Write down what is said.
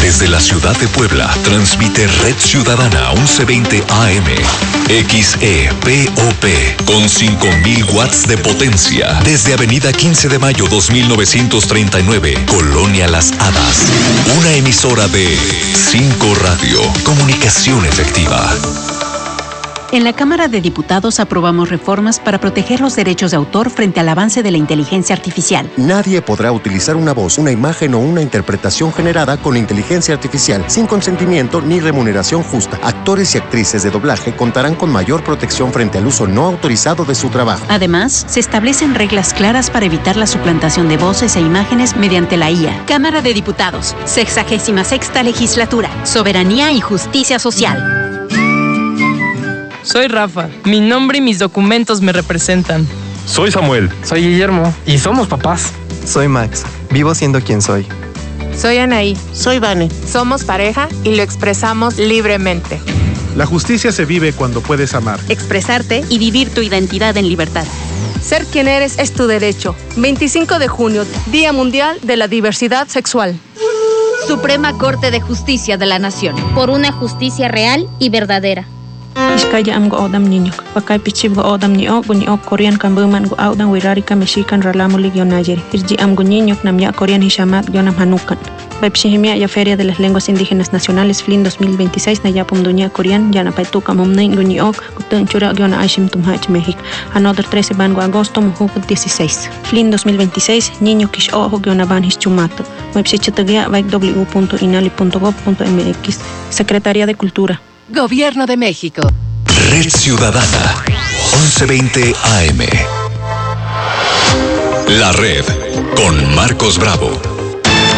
Desde la ciudad de Puebla, transmite Red Ciudadana 1120 AM, XEPOP, con 5.000 watts de potencia. Desde Avenida 15 de Mayo 2939, Colonia Las Hadas. Una emisora de 5 Radio, comunicación efectiva. En la Cámara de Diputados aprobamos reformas para proteger los derechos de autor frente al avance de la inteligencia artificial. Nadie podrá utilizar una voz, una imagen o una interpretación generada con inteligencia artificial sin consentimiento ni remuneración justa. Actores y actrices de doblaje contarán con mayor protección frente al uso no autorizado de su trabajo. Además, se establecen reglas claras para evitar la suplantación de voces e imágenes mediante la IA. Cámara de Diputados, 66ª Legislatura, Soberanía y Justicia Social. Soy Rafa. Mi nombre y mis documentos me representan. Soy Samuel. Soy Guillermo. Y somos papás. Soy Max. Vivo siendo quien soy. Soy Anaí. Soy Vane. Somos pareja y lo expresamos libremente. La justicia se vive cuando puedes amar, expresarte y vivir tu identidad en libertad. Ser quien eres es tu derecho. 25 de junio, Día Mundial de la Diversidad Sexual. Suprema Corte de Justicia de la Nación. Por una justicia real y verdadera. Iskaya am go odam niñok. Pakai pichib go odam niok, gunyok Korean kan buman go audan wirari kan mexican ralamuli gyonayer. Irji am go niñok nam ya Korean hishamat gyonam hanukan. Baipshihimia ya Feria de las Lenguas Indígenas Nacionales FLIN 2026 na yapum dunya Korean ya na paituka momnein gunyok gutun chura gyona aishim tumhach México. Another 13 bango agosto mujuk 16. FLIN 2026 niño kish ojo gyona ban hischumato. Baipshichatagia vaik w.inali.gov.mx. Secretaría de Cultura. Gobierno de México. Red Ciudadana 1120 AM. La red con Marcos Bravo.